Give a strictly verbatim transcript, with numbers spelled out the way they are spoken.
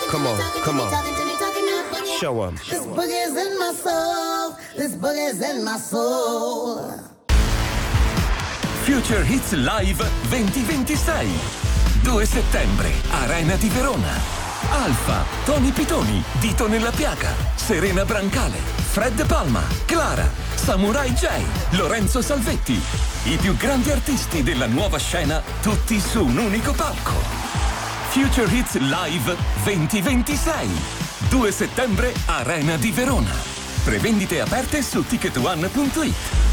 Come on, come on. Show 'em. This boogie's in my soul. This boogie's in my soul. Future Hits Live duemilaventisei. due settembre, Arena di Verona. Alfa, Tony Pitoni, Dito nella piaga, Serena Brancale, Fred Palma, Clara, Samurai J, Lorenzo Salvetti. I più grandi artisti della nuova scena, tutti su un unico palco. Future Hits Live duemilaventisei. due settembre, Arena di Verona. Prevendite aperte su ticket one punto it.